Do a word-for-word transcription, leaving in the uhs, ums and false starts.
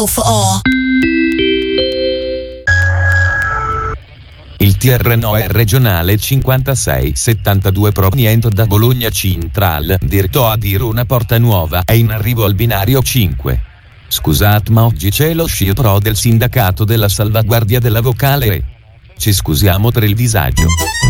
for all. Il T R N O è regionale cinquantasei settantadue proveniente da Bologna Central, diretto a Dirona Porta Nuova, è in arrivo al binario cinque. Scusate, ma oggi c'è lo sciopero del sindacato della salvaguardia della vocale e ci scusiamo per il disagio.